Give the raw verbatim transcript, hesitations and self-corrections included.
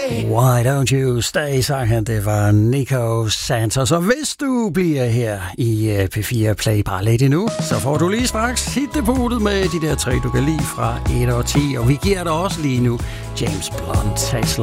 Why don't you stay, sang han. Det var Nico Santos. Og hvis du bliver her i P fire Play bare lidt endnu, så får du lige straks hitdebutet med de der tre, du kan lide fra et og ti. Og vi giver dig også lige nu James Blunt.